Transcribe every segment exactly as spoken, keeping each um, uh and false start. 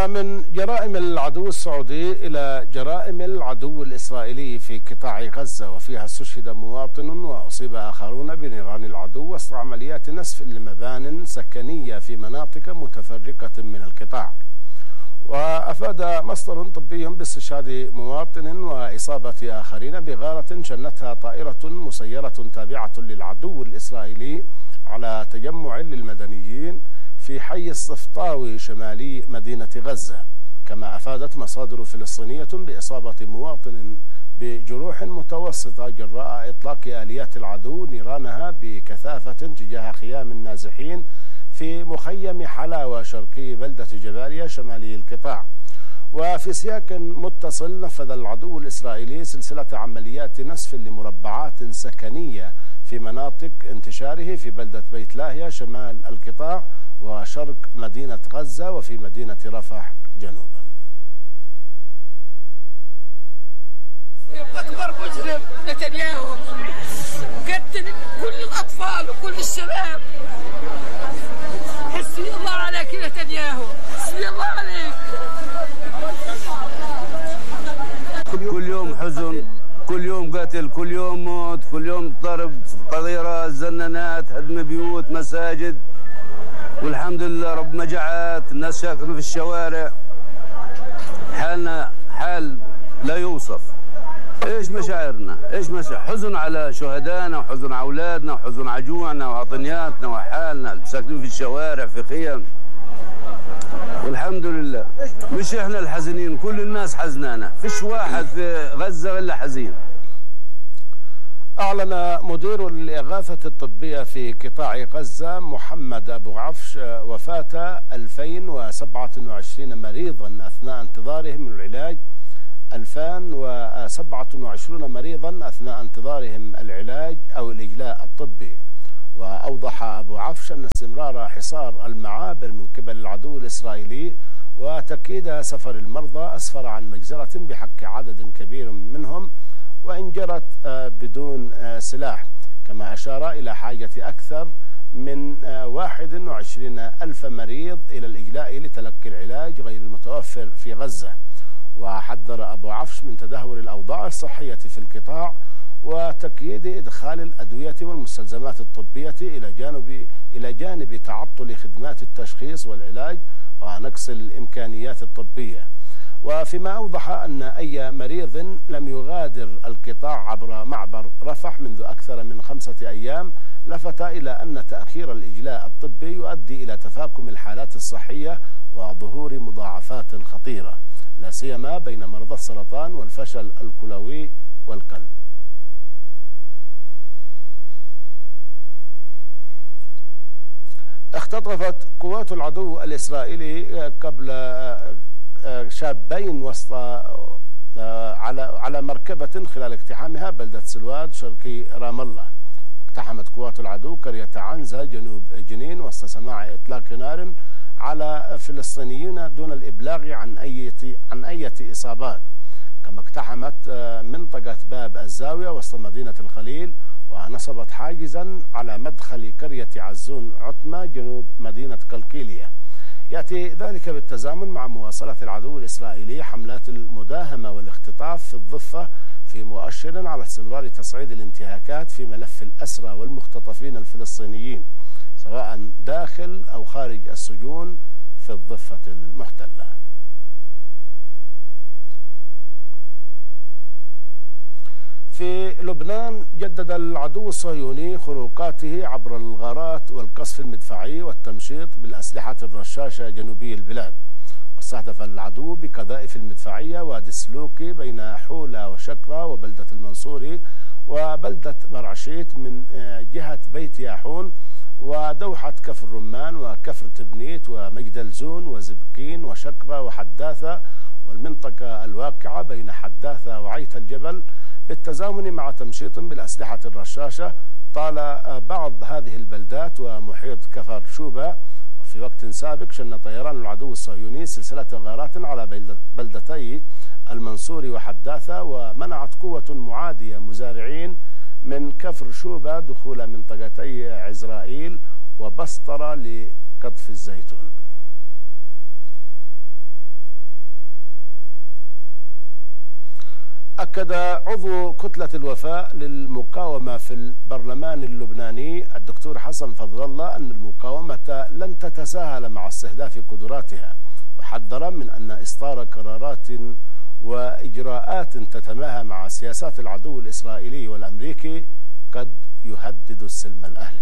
ومن جرائم العدو السعودي إلى جرائم العدو الإسرائيلي في قطاع غزة، وفيها استشهد مواطن وأصيب آخرون بنيران العدو وسط عمليات نسف لمبان سكنية في مناطق متفرقة من القطاع. وأفاد مصدر طبي باستشهاد مواطن وإصابة آخرين بغارة شنتها طائرة مسيرة تابعة للعدو الإسرائيلي على تجمع للمدنيين في حي الصفطاوي شمالي مدينة غزة. كما أفادت مصادر فلسطينية بإصابة مواطن بجروح متوسطة جراء إطلاق آليات العدو نيرانها بكثافة تجاه خيام النازحين في مخيم حلاوة شرقي بلدة جباليا شمالي القطاع. وفي سياق متصل نفذ العدو الإسرائيلي سلسلة عمليات نسف لمربعات سكنية في مناطق انتشاره في بلدة بيت لاهيا شمال القطاع وشرق مدينة غزة وفي مدينة رفح جنوبا. أكبر مجرم نتنياهو قتل كل الأطفال وكل الشباب. حسبي الله عليك نتنياهو، حسبي الله عليك. كل يوم حزن، كل يوم قتل، كل يوم موت، كل يوم ضرب، قذيرة، زنانات، هدم بيوت، مساجد، والحمد لله رب مجاعات، الناس شاكرين في الشوارع. حالنا حال لا يوصف. ايش مشاعرنا؟ ايش مشاعر؟ حزن على شهدائنا وحزن على اولادنا وحزن على جوعنا وعطنياتنا وحالنا، ساكنين في الشوارع في خيام. والحمد لله مش احنا الحزينين، كل الناس حزنانه، فيش واحد في غزه الا حزين. أعلن مدير الإغاثة الطبية في قطاع غزة محمد أبو عفش وفاة ألفين وسبعة وعشرين مريضا أثناء انتظارهم العلاج ألفين وسبعة وعشرين مريضا أثناء انتظارهم العلاج أو الإجلاء الطبي. وأوضح أبو عفش أن استمرار حصار المعابر من قبل العدو الإسرائيلي وتكييد سفر المرضى أسفر عن مجزرة بحق عدد كبير منهم وإن جرت بدون سلاح. كما أشار إلى حاجة أكثر من واحد وعشرين ألف مريض إلى الإجلاء لتلقي العلاج غير المتوفر في غزة. وحذر أبو عفش من تدهور الأوضاع الصحية في القطاع وتقييد إدخال الأدوية والمستلزمات الطبية إلى جانب إلى جانب تعطل خدمات التشخيص والعلاج ونقص الإمكانيات الطبية. وفيما أوضح أن أي مريض لم يغادر القطاع عبر معبر رفح منذ أكثر من خمسة أيام، لفت إلى أن تأخير الإجلاء الطبي يؤدي إلى تفاقم الحالات الصحية وظهور مضاعفات خطيرة لا سيما بين مرضى السرطان والفشل الكلوي والقلب. اختطفت قوات العدو الإسرائيلي قبل شابين وسط على على مركبة خلال اقتحامها بلدة سلواد شرقي رام الله. اقتحمت قوات العدو قرية عنزة جنوب جنين وسط سماع إطلاق نار على فلسطينيين دون الإبلاغ عن أي عن أي إصابات. كما اقتحمت منطقة باب الزاوية وسط مدينة الخليل ونصبت حاجزا على مدخل قرية عزون عتمة جنوب مدينة قلقيلية. يأتي ذلك بالتزامن مع مواصلة العدو الإسرائيلي حملات المداهمة والاختطاف في الضفة في مؤشر على استمرار تصعيد الانتهاكات في ملف الأسرى والمختطفين الفلسطينيين سواء داخل أو خارج السجون في الضفة المحتلة. في لبنان جدد العدو الصهيوني خروقاته عبر الغارات والقصف المدفعي والتمشيط بالأسلحة الرشاشة جنوبي البلاد. واستهدف العدو بقذائف المدفعية وادي السلوكي بين حولة وشكرة وبلدة المنصوري وبلدة مرعشيت من جهة بيت ياحون ودوحة كفر الرمان وكفر تبنيت ومجدل زون وزبكين وشكرة وحداثة والمنطقة الواقعة بين حداثة وعيت الجبل بالتزامن مع تمشيط بالأسلحة الرشاشة طال بعض هذه البلدات ومحيط كفر شوبة. وفي وقت سابق شن طيران العدو الصهيوني سلسلة غارات على بلدتي المنصوري وحداثة ومنعت قوة معادية مزارعين من كفر شوبة دخول منطقتي عزرائيل وبسطرة لقطف الزيتون. أكد عضو كتلة الوفاء للمقاومة في البرلمان اللبناني الدكتور حسن فضل الله أن المقاومة لن تتساهل مع استهداف قدراتها، وحذر من أن إصدار قرارات وإجراءات تتماهى مع سياسات العدو الإسرائيلي والأمريكي قد يهدد السلم الأهلي.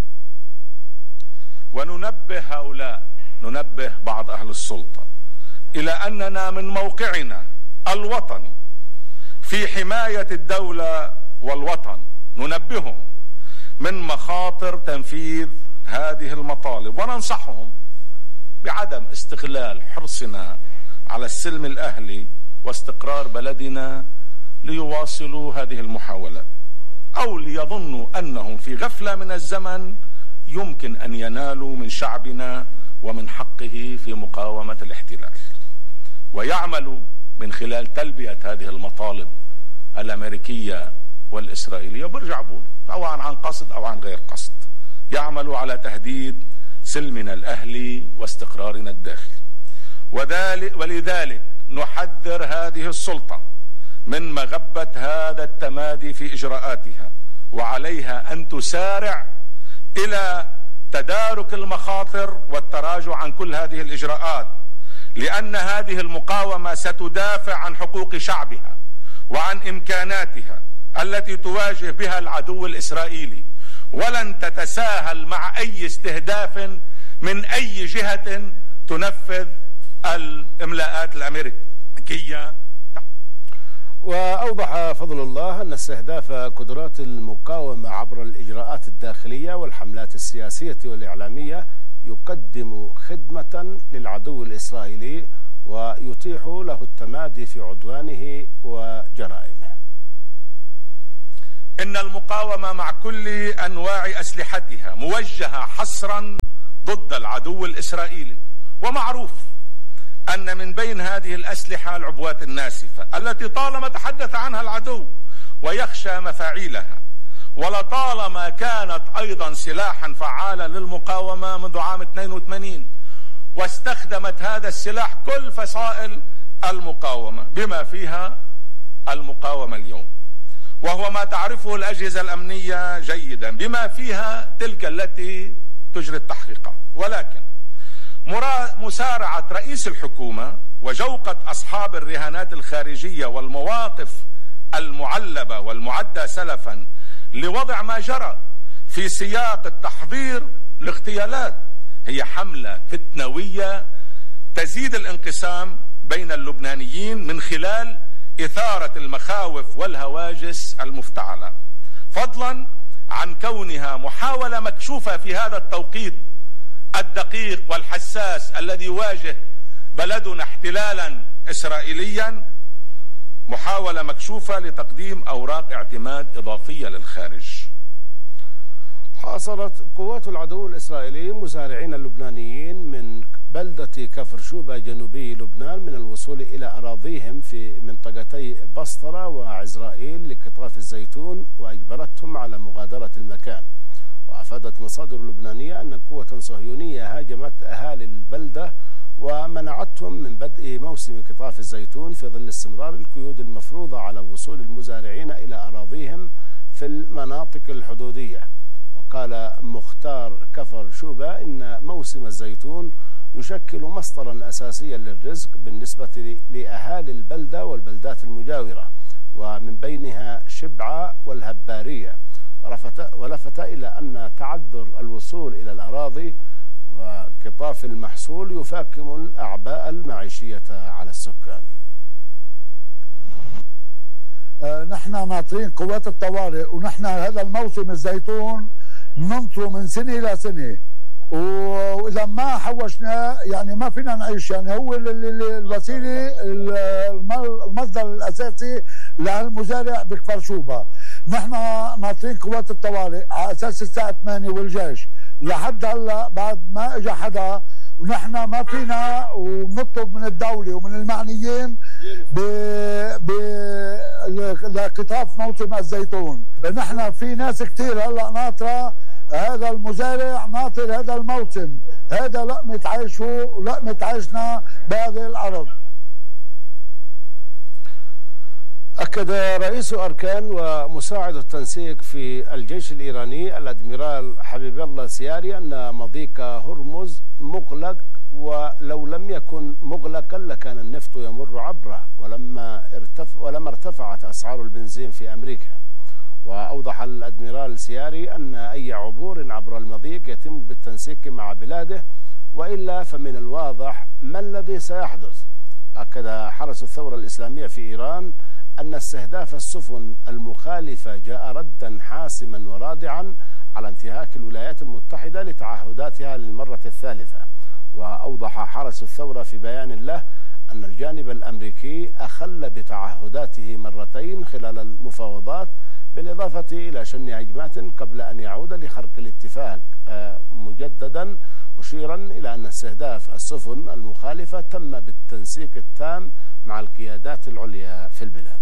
وننبه هؤلاء، ننبه بعض أهل السلطة إلى أننا من موقعنا الوطني في حماية الدولة والوطن ننبههم من مخاطر تنفيذ هذه المطالب، وننصحهم بعدم استغلال حرصنا على السلم الأهلي واستقرار بلدنا ليواصلوا هذه المحاولات، أو ليظنوا أنهم في غفلة من الزمن يمكن أن ينالوا من شعبنا ومن حقه في مقاومة الاحتلال، ويعملوا من خلال تلبية هذه المطالب الأمريكية والإسرائيلية، برجع بقول سواء عن قصد أو عن غير قصد، يعملوا على تهديد سلمنا الأهلي واستقرارنا الداخلي. وذلك ولذلك نحذر هذه السلطة من مغبة هذا التمادي في إجراءاتها، وعليها أن تسارع إلى تدارك المخاطر والتراجع عن كل هذه الإجراءات، لأن هذه المقاومة ستدافع عن حقوق شعبها وعن إمكاناتها التي تواجه بها العدو الإسرائيلي، ولن تتساهل مع أي استهداف من أي جهة تنفذ الإملاءات الأمريكية. وأوضح فضل الله أن استهداف قدرات المقاومة عبر الإجراءات الداخلية والحملات السياسية والإعلامية يقدم خدمة للعدو الإسرائيلي ويتيح له التمادي في عدوانه وجرائمه. إن المقاومة مع كل أنواع أسلحتها موجهة حصرا ضد العدو الإسرائيلي، ومعروف أن من بين هذه الأسلحة العبوات الناسفة التي طالما تحدث عنها العدو ويخشى مفاعيلها، ولطالما كانت أيضا سلاحا فعالا للمقاومة منذ عام اثنين وثمانين، واستخدمت هذا السلاح كل فصائل المقاومة بما فيها المقاومة اليوم، وهو ما تعرفه الأجهزة الأمنية جيدا بما فيها تلك التي تجري التحقيقات. ولكن مسارعة رئيس الحكومة وجوقة أصحاب الرهانات الخارجية والمواقف المعلبة والمعدة سلفا لوضع ما جرى في سياق التحضير لاغتيالات هي حملة فتنوية تزيد الانقسام بين اللبنانيين من خلال إثارة المخاوف والهواجس المفتعلة، فضلا عن كونها محاولة مكشوفة في هذا التوقيت الدقيق والحساس الذي يواجه بلدنا احتلالا إسرائيليا، محاولة مكشوفة لتقديم أوراق اعتماد إضافية للخارج. حاصرت قوات العدو الإسرائيلي مزارعين اللبنانيين من بلدة كفر شوبة جنوبي لبنان من الوصول إلى أراضيهم في منطقتي بسطرة وعزرائيل لقطاف الزيتون، وأجبرتهم على مغادرة المكان. وأفادت مصادر لبنانية أن قوة صهيونية هاجمت أهالي البلدة ومنعتهم من بدء موسم قطاف الزيتون في ظل استمرار القيود المفروضة على وصول المزارعين إلى أراضيهم في المناطق الحدودية. وقال مختار كفر شوبة إن موسم الزيتون يشكل مصدرا أساسيا للرزق بالنسبة لأهالي البلدة والبلدات المجاورة، ومن بينها شبعة والهبارية، ولفت إلى أن تعذر الوصول إلى الأراضي وقطاف المحصول يفاقم الأعباء المعيشية على السكان. آه نحن ناطرين قوات الطوارئ، ونحن هذا الموسم الزيتون ننطره من سنة إلى سنة، وإذا ما حوشنا يعني ما فينا نعيش، يعني هو الوسيلة المصدر الأساسي للمزارع بكفر شوبة. نحن ناطرين قوات الطوارئ على أساس الساعة ثمانية والجيش لحد هلا بعد ما اجى حدا، ونحن ما فينا ونطلب من الدولة ومن المعنيين ب ب لقطاف موسم الزيتون. نحن في ناس كثير هلا ناطرة هذا المزارع، ناطر هذا الموسم، هذا لقمة عيشه ولقمة عيشنا بهذه الأرض. أكد رئيس أركان ومساعد التنسيق في الجيش الإيراني الأدميرال حبيب الله سياري أن مضيق هرمز مغلق، ولو لم يكن مغلقا لكان النفط يمر عبره، ولما ارتفع ولما ارتفعت أسعار البنزين في أمريكا. وأوضح الأدميرال سياري أن أي عبور عبر المضيق يتم بالتنسيق مع بلاده، وإلا فمن الواضح ما الذي سيحدث. أكد حرس الثورة الإسلامية في إيران أن استهداف السفن المخالفة جاء ردا حاسما ورادعا على انتهاك الولايات المتحدة لتعهداتها للمرة الثالثة. وأوضح حرس الثورة في بيان له أن الجانب الأمريكي أخل بتعهداته مرتين خلال المفاوضات، بالإضافة إلى شن هجمات قبل أن يعود لخرق الاتفاق مجددا، مشيرا إلى أن استهداف السفن المخالفة تم بالتنسيق التام مع القيادات العليا في البلاد.